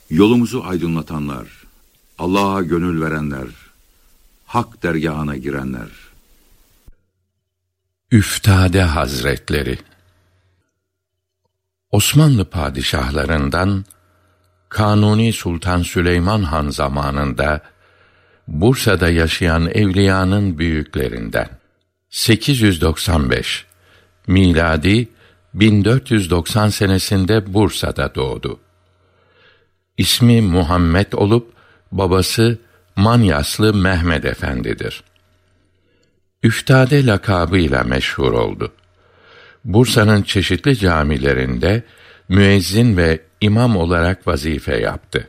Yolumuzu aydınlatanlar, Allah'a gönül verenler, hak dergâhına girenler. Üftade Hazretleri Osmanlı padişahlarından Kanuni Sultan Süleyman Han zamanında Bursa'da yaşayan evliyanın büyüklerinden. 895 miladi 1490 senesinde Bursa'da doğdu. İsmi Muhammed olup babası Manyaslı Mehmed Efendi'dir. Üftade lakabıyla meşhur oldu. Bursa'nın çeşitli camilerinde müezzin ve imam olarak vazife yaptı.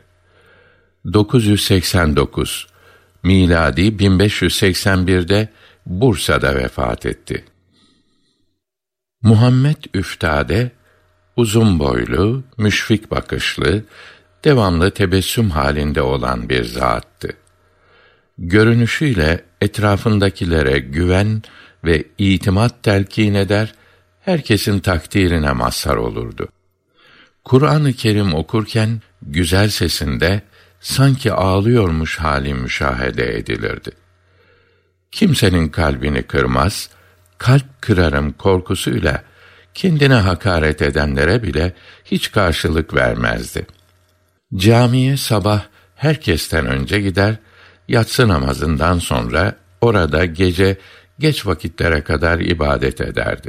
989 miladi 1581'de Bursa'da vefat etti. Muhammed Üftade uzun boylu, müşfik bakışlı, devamlı tebessüm halinde olan bir zattı. Görünüşüyle etrafındakilere güven ve itimat telkin eder, herkesin takdirine mazhar olurdu. Kur'an-ı Kerim okurken güzel sesinde sanki ağlıyormuş hali müşahede edilirdi. Kimsenin kalbini kırmaz, kalp kırarım korkusuyla kendine hakaret edenlere bile hiç karşılık vermezdi. Camiye sabah herkesten önce gider, yatsı namazından sonra orada gece geç vakitlere kadar ibadet ederdi.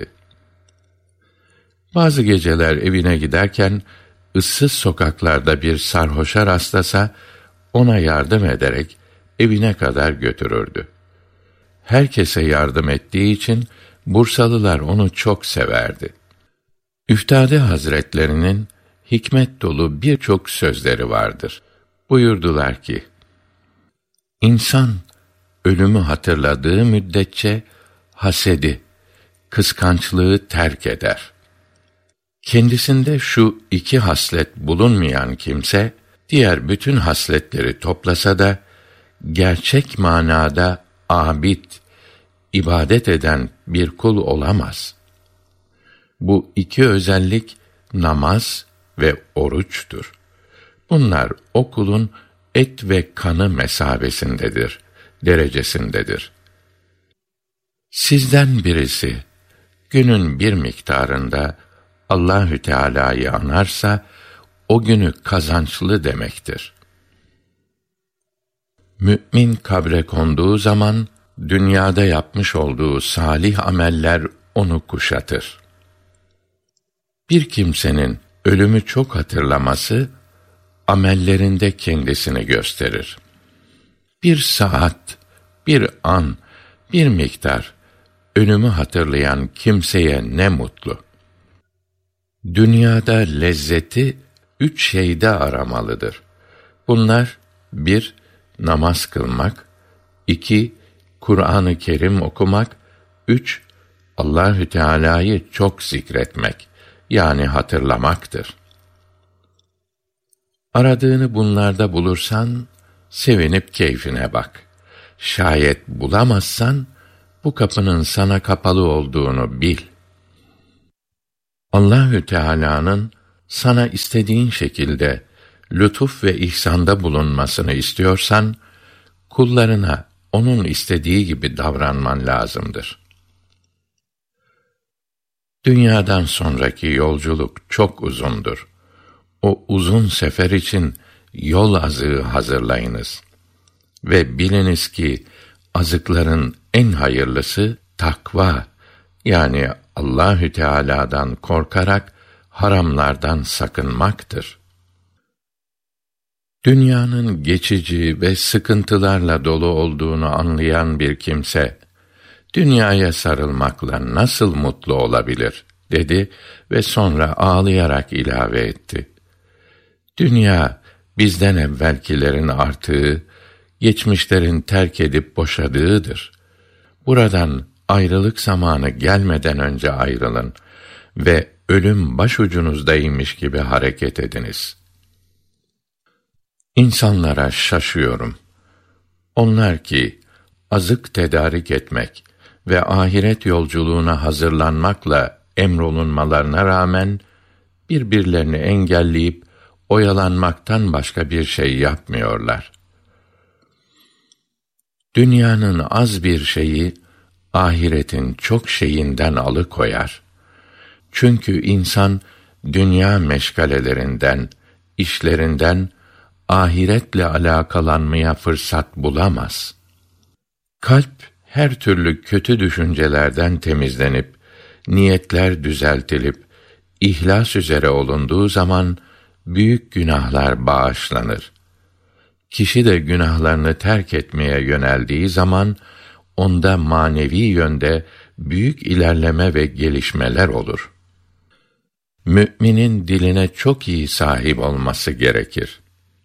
Bazı geceler evine giderken ıssız sokaklarda bir sarhoşa rastlasa ona yardım ederek evine kadar götürürdü. Herkese yardım ettiği için Bursalılar onu çok severdi. Üftade Hazretlerinin hikmet dolu birçok sözleri vardır. Buyurdular ki, İnsan ölümü hatırladığı müddetçe hasedi, kıskançlığı terk eder. Kendisinde şu iki haslet bulunmayan kimse, diğer bütün hasletleri toplasa da, gerçek manada abid, ibadet eden bir kul olamaz. Bu iki özellik, namaz ve oruçtur. Bunlar o kulun et ve kanı mesabesindedir, derecesindedir. Sizden birisi, günün bir miktarında Allahü Teala'yı anarsa, o günü kazançlı demektir. Mü'min kabre konduğu zaman, dünyada yapmış olduğu salih ameller onu kuşatır. Bir kimsenin ölümü çok hatırlaması, amellerinde kendisini gösterir. Bir saat, bir an, bir miktar ölümü hatırlayan kimseye ne mutlu. Dünyada lezzeti 3 şeyde aramalıdır. Bunlar: 1. Namaz kılmak, 2. Kur'an-ı Kerim okumak, 3. Allahü Teala'yı çok zikretmek, yani hatırlamaktır. Aradığını bunlarda bulursan, sevinip keyfine bak. Şayet bulamazsan, bu kapının sana kapalı olduğunu bil. Allahü Teala'nın sana istediğin şekilde lütuf ve ihsanda bulunmasını istiyorsan, kullarına onun istediği gibi davranman lazımdır. Dünyadan sonraki yolculuk çok uzundur. O uzun sefer için yol azığı hazırlayınız. Ve biliniz ki azıkların en hayırlısı takva, yani Allahü Teala'dan korkarak haramlardan sakınmaktır. Dünyanın geçici ve sıkıntılarla dolu olduğunu anlayan bir kimse, dünyaya sarılmakla nasıl mutlu olabilir, dedi ve sonra ağlayarak ilave etti. Dünya, bizden evvelkilerin artığı, geçmişlerin terk edip boşadığıdır. Buradan ayrılık zamanı gelmeden önce ayrılın ve ölüm başucunuzdaymış gibi hareket ediniz. İnsanlara şaşıyorum. Onlar ki azık tedarik etmek ve ahiret yolculuğuna hazırlanmakla emrolunmalarına rağmen birbirlerini engelleyip oyalanmaktan başka bir şey yapmıyorlar. Dünyanın az bir şeyi, ahiretin çok şeyinden alıkoyar. Çünkü insan, dünya meşgalelerinden, işlerinden, ahiretle alakalanmaya fırsat bulamaz. Kalp, her türlü kötü düşüncelerden temizlenip, niyetler düzeltilip, ihlas üzere olunduğu zaman, büyük günahlar bağışlanır. Kişi de günahlarını terk etmeye yöneldiği zaman, onda manevi yönde büyük ilerleme ve gelişmeler olur. Müminin diline çok iyi sahip olması gerekir.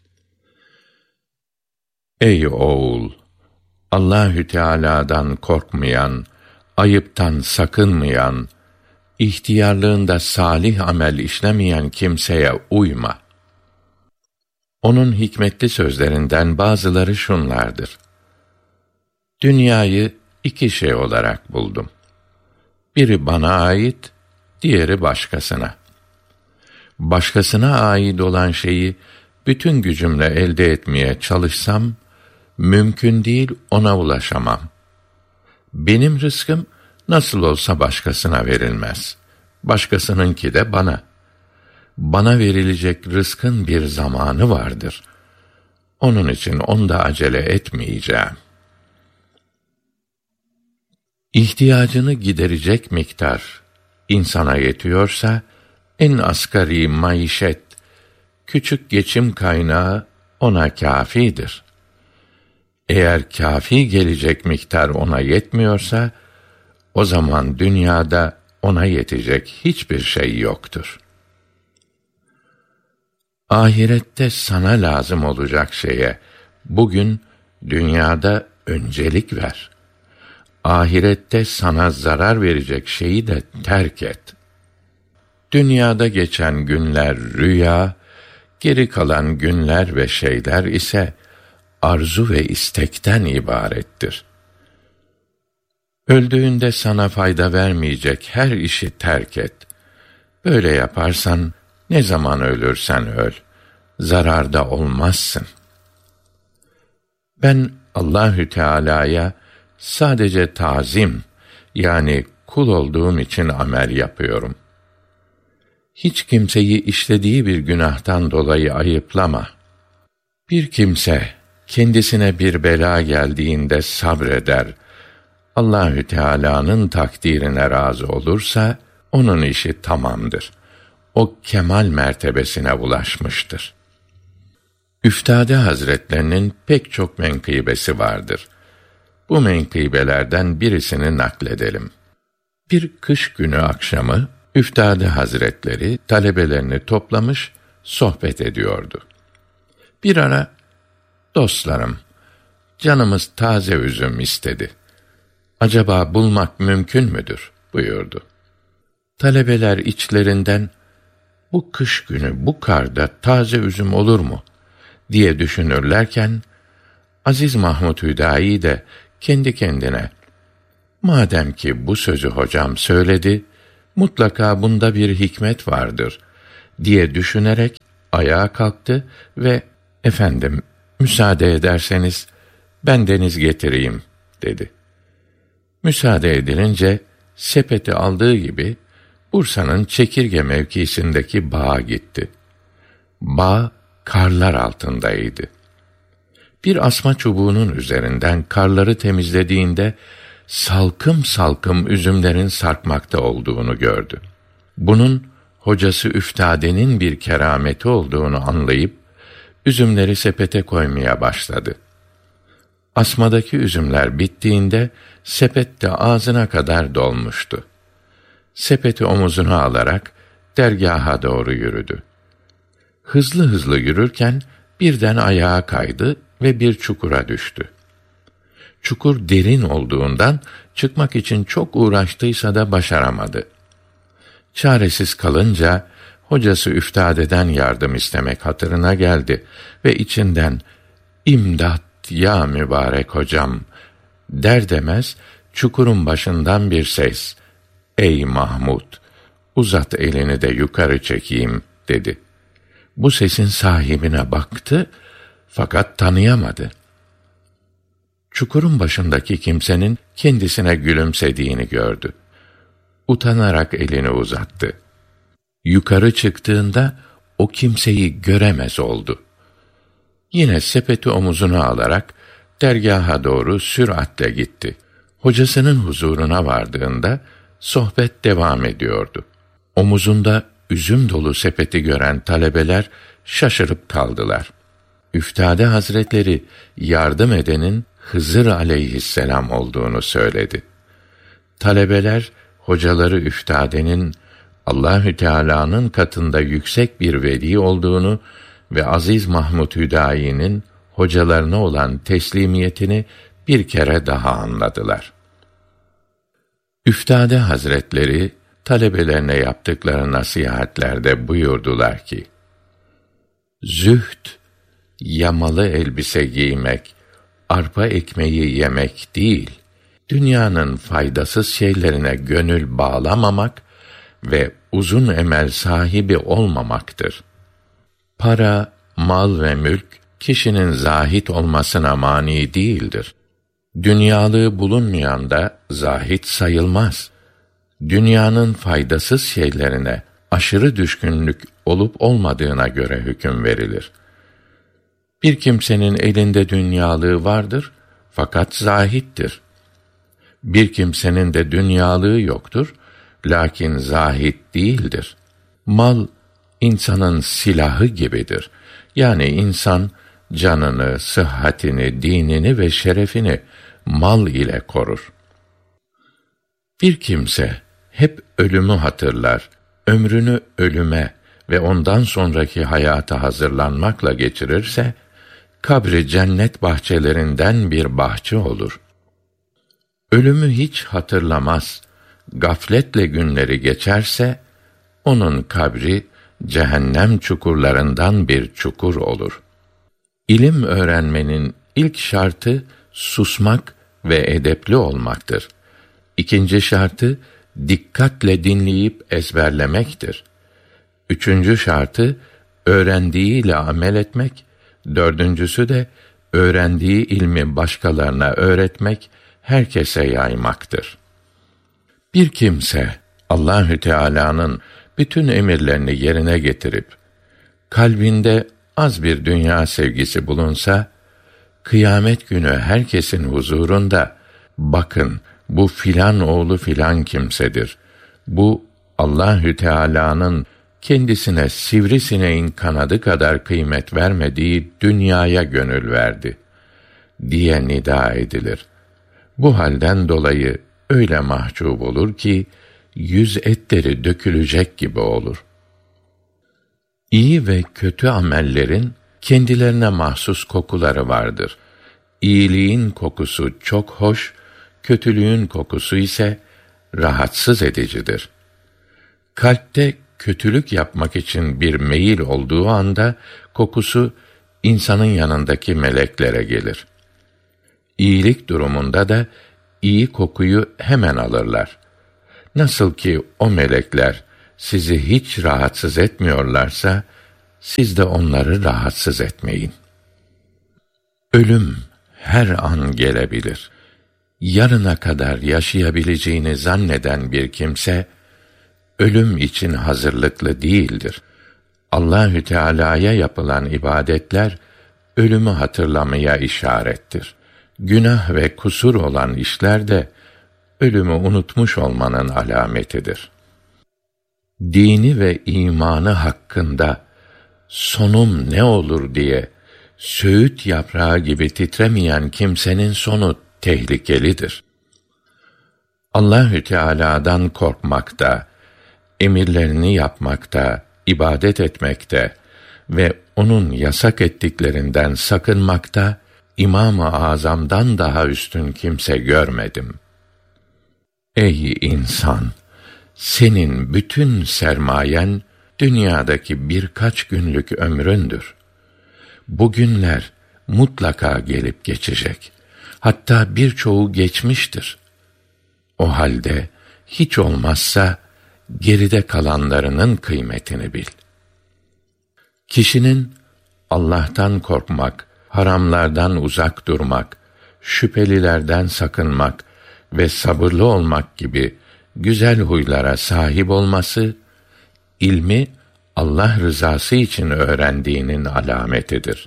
Ey oğul! Allahü Teala'dan korkmayan, ayıptan sakınmayan, ihtiyarlığında salih amel işlemeyen kimseye uyma. Onun hikmetli sözlerinden bazıları şunlardır: Dünyayı iki şey olarak buldum. Biri bana ait, diğeri başkasına. Başkasına ait olan şeyi bütün gücümle elde etmeye çalışsam, mümkün değil, ona ulaşamam. Benim rızkım nasıl olsa başkasına verilmez. Başkasınınki de bana. Bana verilecek rızkın bir zamanı vardır. Onun için onda acele etmeyeceğim. İhtiyacını giderecek miktar insana yetiyorsa, en asgari maişet, küçük geçim kaynağı ona kâfidir. Eğer kâfi gelecek miktar ona yetmiyorsa, o zaman dünyada ona yetecek hiçbir şey yoktur. Ahirette sana lazım olacak şeye, bugün dünyada öncelik ver. Ahirette sana zarar verecek şeyi de terk et. Dünyada geçen günler rüya, geri kalan günler ve şeyler ise arzu ve istekten ibarettir. Öldüğünde sana fayda vermeyecek her işi terk et. Böyle yaparsan ne zaman ölürsen öl, zararda olmazsın. Ben Allahü Teala'ya sadece tazim, yani kul olduğum için amel yapıyorum. Hiç kimseyi işlediği bir günahtan dolayı ayıplama. Bir kimse kendisine bir bela geldiğinde sabreder, Allahü Teala'nın takdirine razı olursa onun işi tamamdır. O kemal mertebesine ulaşmıştır. Üftade Hazretlerinin pek çok menkıbesi vardır. Bu menkıbelerden birisini nakledelim. Bir kış günü akşamı Üftade Hazretleri talebelerini toplamış sohbet ediyordu. Bir ara, dostlarım, canımız taze üzüm istedi. Acaba bulmak mümkün müdür? Buyurdu. Talebeler içlerinden, bu kış günü bu karda taze üzüm olur mu diye düşünürlerken, Aziz Mahmud Hüdayi de kendi kendine, madem ki bu sözü hocam söyledi, mutlaka bunda bir hikmet vardır diye düşünerek ayağa kalktı ve efendim müsaade ederseniz bendeniz getireyim dedi. Müsaade edilince sepeti aldığı gibi Bursa'nın Çekirge mevkiisindeki bağa gitti. Bağ karlar altındaydı. Bir asma çubuğunun üzerinden karları temizlediğinde salkım salkım üzümlerin sarkmakta olduğunu gördü. Bunun hocası Üftade'nin bir kerameti olduğunu anlayıp üzümleri sepete koymaya başladı. Asmadaki üzümler bittiğinde sepet de ağzına kadar dolmuştu. Sepeti omuzuna alarak dergaha doğru yürüdü. Hızlı hızlı yürürken birden ayağa kaydı ve bir çukura düştü. Çukur derin olduğundan çıkmak için çok uğraştıysa da başaramadı. Çaresiz kalınca hocası Üftade'den yardım istemek hatırına geldi ve içinden "İmdat ya mübarek hocam" der demez çukurun başından bir ses, "Ey Mahmud, uzat elini de yukarı çekeyim" dedi. Bu sesin sahibine baktı fakat tanıyamadı. Çukurun başındaki kimsenin kendisine gülümsediğini gördü. Utanarak elini uzattı. Yukarı çıktığında o kimseyi göremez oldu. Yine sepeti omuzuna alarak dergaha doğru süratle gitti. Hocasının huzuruna vardığında sohbet devam ediyordu. Omuzunda üzüm dolu sepeti gören talebeler şaşırıp kaldılar. Üftade Hazretleri yardım edenin Hızır aleyhisselam olduğunu söyledi. Talebeler hocaları üftadenin Allahü Teala'nın katında yüksek bir veli olduğunu ve Aziz Mahmud Hüdayi'nin hocalarına olan teslimiyetini bir kere daha anladılar. Üftade Hazretleri talebelerine yaptıkları nasihatlerde buyurdular ki: Zühd, yamalı elbise giymek, arpa ekmeği yemek değil, dünyanın faydasız şeylerine gönül bağlamamak ve uzun emel sahibi olmamaktır. Para, mal ve mülk kişinin zahit olmasına mani değildir. Dünyalığı bulunmayan da zahit sayılmaz. Dünyanın faydasız şeylerine aşırı düşkünlük olup olmadığına göre hüküm verilir. Bir kimsenin elinde dünyalığı vardır fakat zahittir. Bir kimsenin de dünyalığı yoktur lakin zahit değildir. Mal insanın silahı gibidir. Yani insan canını, sıhhatini, dinini ve şerefini mal ile korur. Bir kimse hep ölümü hatırlar, ömrünü ölüme ve ondan sonraki hayata hazırlanmakla geçirirse, kabri cennet bahçelerinden bir bahçe olur. Ölümü hiç hatırlamaz, gafletle günleri geçerse, onun kabri cehennem çukurlarından bir çukur olur. İlim öğrenmenin ilk şartı susmak ve edepli olmaktır. İkinci şartı dikkatle dinleyip ezberlemektir. Üçüncü şartı öğrendiğiyle amel etmek, dördüncüsü de öğrendiği ilmi başkalarına öğretmek, herkese yaymaktır. Bir kimse Allahü Teala'nın bütün emirlerini yerine getirip kalbinde az bir dünya sevgisi bulunsa, kıyamet günü herkesin huzurunda bakın bu filan oğlu filan kimsedir. Bu Allahü Teala'nın kendisine sivrisineğin kanadı kadar kıymet vermediği dünyaya gönül verdi diye nida edilir. Bu halden dolayı öyle mahcup olur ki yüz etleri dökülecek gibi olur. İyi ve kötü amellerin kendilerine mahsus kokuları vardır. İyiliğin kokusu çok hoş, kötülüğün kokusu ise rahatsız edicidir. Kalpte kötülük yapmak için bir meyil olduğu anda kokusu insanın yanındaki meleklere gelir. İyilik durumunda da iyi kokuyu hemen alırlar. Nasıl ki o melekler sizi hiç rahatsız etmiyorlarsa, siz de onları rahatsız etmeyin. Ölüm her an gelebilir. Yarına kadar yaşayabileceğini zanneden bir kimse, ölüm için hazırlıklı değildir. Allahü Teala'ya yapılan ibadetler, ölümü hatırlamaya işarettir. Günah ve kusur olan işler de, ölümü unutmuş olmanın alametidir. Dini ve imanı hakkında, sonum ne olur diye, söğüt yaprağı gibi titremeyen kimsenin sonu tehlikelidir. Allahü Teala'dan korkmakta, emirlerini yapmakta, ibadet etmekte ve onun yasak ettiklerinden sakınmakta, İmam-ı Azam'dan daha üstün kimse görmedim. Ey insan! Senin bütün sermayen, dünyadaki birkaç günlük ömründür. Bu günler mutlaka gelip geçecek. Hatta birçoğu geçmiştir. O halde hiç olmazsa geride kalanlarının kıymetini bil. Kişinin Allah'tan korkmak, haramlardan uzak durmak, şüphelilerden sakınmak ve sabırlı olmak gibi güzel huylara sahip olması, ilmi Allah rızası için öğrendiğinin alametidir.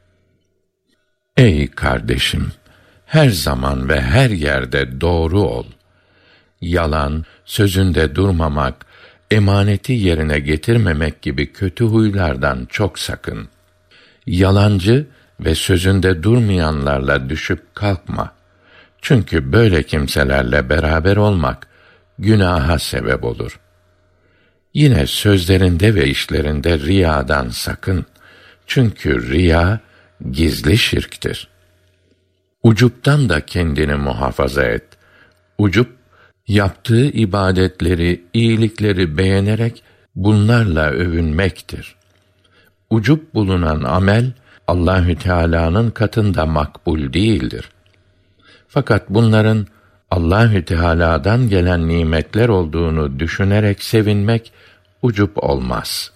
Ey kardeşim! Her zaman ve her yerde doğru ol. Yalan, sözünde durmamak, emaneti yerine getirmemek gibi kötü huylardan çok sakın. Yalancı ve sözünde durmayanlarla düşüp kalkma. Çünkü böyle kimselerle beraber olmak günaha sebep olur. Yine sözlerinde ve işlerinde riyadan sakın. Çünkü riya gizli şirktir. Ucuptan da kendini muhafaza et. Ucup, yaptığı ibadetleri, iyilikleri beğenerek bunlarla övünmektir. Ucup bulunan amel, Allahü Teala'nın katında makbul değildir. Fakat bunların Allahü Teala'dan gelen nimetler olduğunu düşünerek sevinmek ucup olmaz.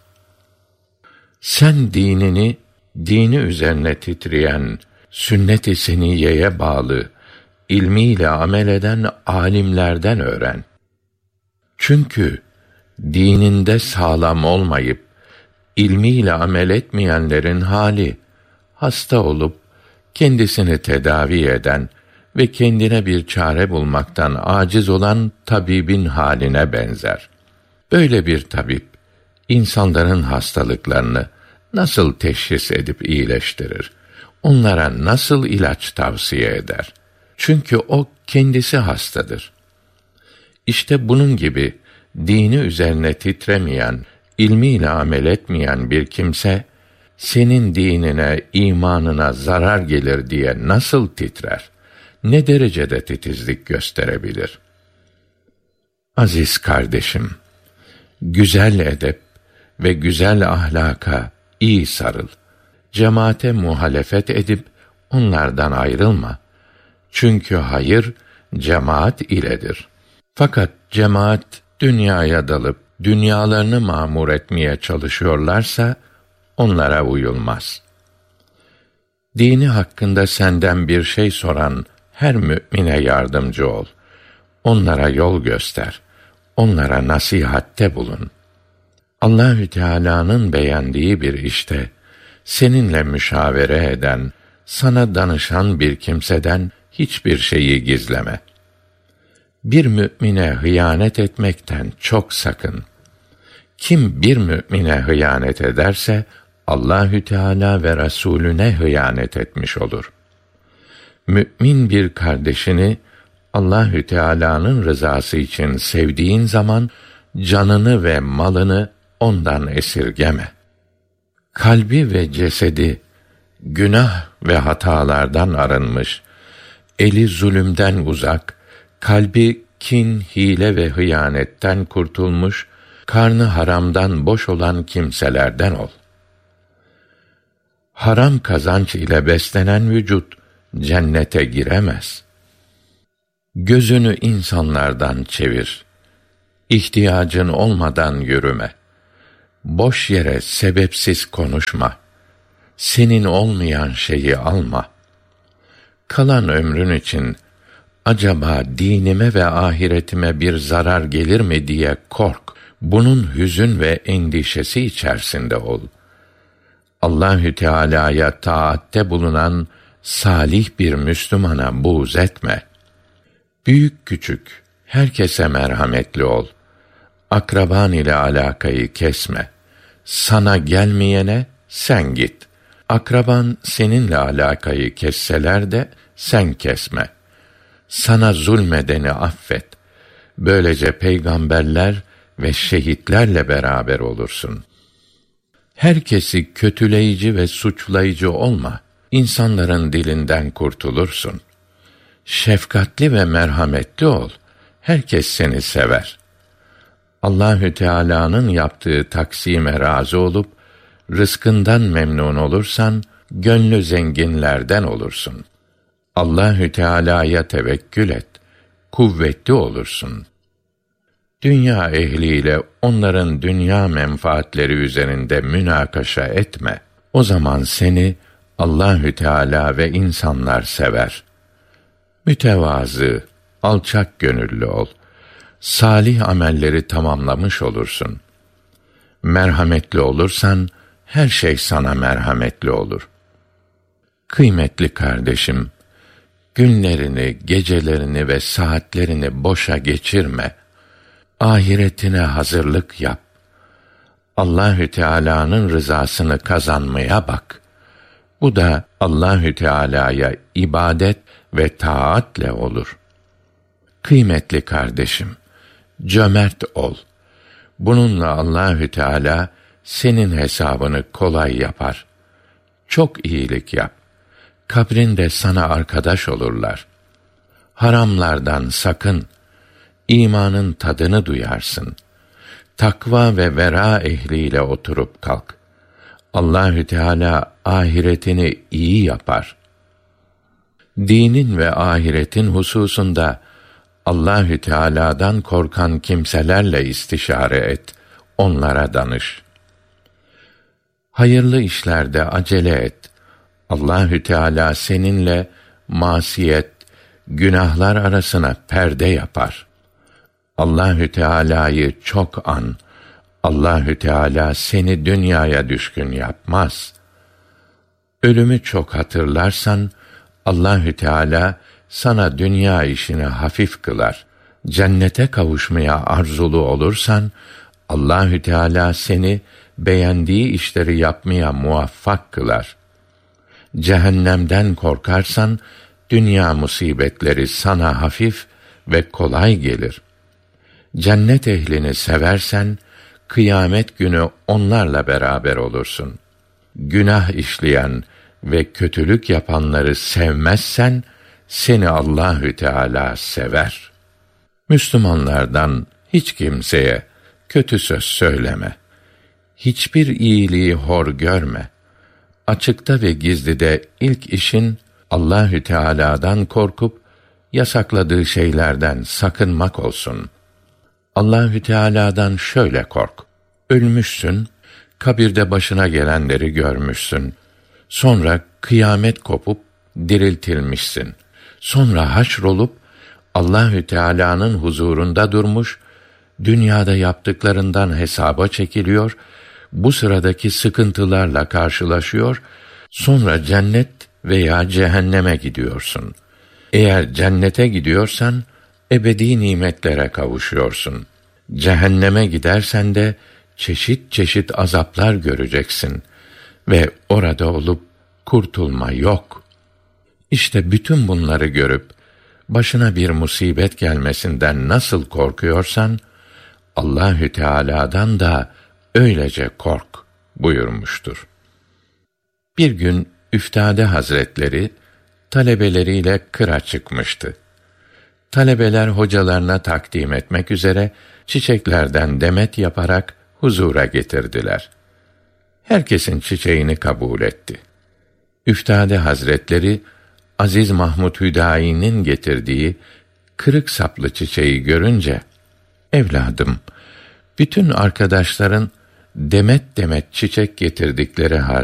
Sen dinini, dini üzerine titreyen, sünnet-i seniyyeye bağlı, ilmiyle amel eden alimlerden öğren. Çünkü dininde sağlam olmayıp ilmiyle amel etmeyenlerin hali, hasta olup kendisini tedavi eden ve kendine bir çare bulmaktan aciz olan tabibin haline benzer. Böyle bir tabip, insanların hastalıklarını nasıl teşhis edip iyileştirir? Onlara nasıl ilaç tavsiye eder? Çünkü o kendisi hastadır. İşte bunun gibi dini üzerine titremeyen, ilmiyle amel etmeyen bir kimse, senin dinine, imanına zarar gelir diye nasıl titrer? Ne derecede titizlik gösterebilir? Aziz kardeşim, güzel edep ve güzel ahlaka iyi sarıl. Cemaate muhalefet edip onlardan ayrılma. Çünkü hayır cemaat iledir. Fakat cemaat dünyaya dalıp dünyalarını mamur etmeye çalışıyorlarsa onlara uyulmaz. Dini hakkında senden bir şey soran her mümine yardımcı ol. Onlara yol göster. Onlara nasihatte bulun. Allahü Teala'nın beğendiği bir işte seninle müşavere eden, sana danışan bir kimseden hiçbir şeyi gizleme. Bir mümine hıyanet etmekten çok sakın. Kim bir mümine hıyanet ederse Allahü Teala ve Resulüne hıyanet etmiş olur. Mümin bir kardeşini Allahü Teala'nın rızası için sevdiğin zaman canını ve malını ondan esirgeme. Kalbi ve cesedi günah ve hatalardan arınmış, eli zulümden uzak, kalbi kin, hile ve hıyanetten kurtulmuş, karnı haramdan boş olan kimselerden ol. Haram kazanç ile beslenen vücut cennete giremez. Gözünü insanlardan çevir. İhtiyacın olmadan yürüme. Boş yere sebepsiz konuşma. Senin olmayan şeyi alma. Kalan ömrün için acaba dinime ve ahiretime bir zarar gelir mi diye kork. Bunun hüzün ve endişesi içerisinde ol. Allahü Teala'ya taatte bulunan salih bir Müslümana buğz etme. Büyük küçük herkese merhametli ol. Akraban ile alakayı kesme. Sana gelmeyene sen git. Akraban seninle alakayı kesseler de sen kesme. Sana zulmedeni affet. Böylece peygamberler ve şehitlerle beraber olursun. Herkesi kötüleyici ve suçlayıcı olma. İnsanların dilinden kurtulursun. Şefkatli ve merhametli ol. Herkes seni sever. Allahü Teala'nın yaptığı taksime razı olup rızkından memnun olursan gönlü zenginlerden olursun. Allahü Teala'ya tevekkül et. Kuvvetli olursun. Dünya ehliyle onların dünya menfaatleri üzerinde münakaşa etme. O zaman seni Allahü Teala ve insanlar sever. Mütevazı, alçak gönüllü ol. Salih amelleri tamamlamış olursun. Merhametli olursan her şey sana merhametli olur. Kıymetli kardeşim, günlerini, gecelerini ve saatlerini boşa geçirme. Ahiretine hazırlık yap. Allahü Teala'nın rızasını kazanmaya bak. Bu da Allahü Teala'ya ibadet ve taatle olur. Kıymetli kardeşim, cömert ol. Bununla Allahü Teala senin hesabını kolay yapar. Çok iyilik yap. Kabrinde sana arkadaş olurlar. Haramlardan sakın. İmanın tadını duyarsın. Takva ve vera ehliyle oturup kalk. Allahü Teala ahiretini iyi yapar. Dinin ve ahiretin hususunda Allahü Teala'dan korkan kimselerle istişare et, onlara danış. Hayırlı işlerde acele et. Allahü Teala seninle masiyet, günahlar arasına perde yapar. Allahü Teala'yı çok an. Allahü Teala seni dünyaya düşkün yapmaz. Ölümü çok hatırlarsan Allahü Teala sana dünya işini hafif kılar. Cennete kavuşmaya arzulu olursan Allahü Teala seni beğendiği işleri yapmaya muvaffak kılar. Cehennemden korkarsan dünya musibetleri sana hafif ve kolay gelir. Cennet ehlini seversen kıyamet günü onlarla beraber olursun. Günah işleyen ve kötülük yapanları sevmezsen seni Allahü Teala sever. Müslümanlardan hiç kimseye kötü söz söyleme. Hiçbir iyiliği hor görme. Açıkta ve gizlide ilk işin Allahü Teala'dan korkup yasakladığı şeylerden sakınmak olsun. Allahü Teala'dan şöyle kork. Ölmüşsün, kabirde başına gelenleri görmüşsün. Sonra kıyamet kopup diriltilmişsin. Sonra haşrolup Allahü Teala'nın huzurunda durmuş, dünyada yaptıklarından hesaba çekiliyor, bu sıradaki sıkıntılarla karşılaşıyor, sonra cennet veya cehenneme gidiyorsun. Eğer cennete gidiyorsan ebedi nimetlere kavuşuyorsun. Cehenneme gidersen de çeşit çeşit azaplar göreceksin ve orada olup kurtulma yok. İşte bütün bunları görüp başına bir musibet gelmesinden nasıl korkuyorsan Allahü Teala'dan da öylece kork buyurmuştur. Bir gün Üftade Hazretleri talebeleriyle kıra çıkmıştı. Talebeler hocalarına takdim etmek üzere çiçeklerden demet yaparak huzura getirdiler. Herkesin çiçeğini kabul etti. Üftade Hazretleri Aziz Mahmud Hüdayi'nin getirdiği kırık saplı çiçeği görünce, "Evladım, bütün arkadaşların demet demet çiçek getirdikleri halde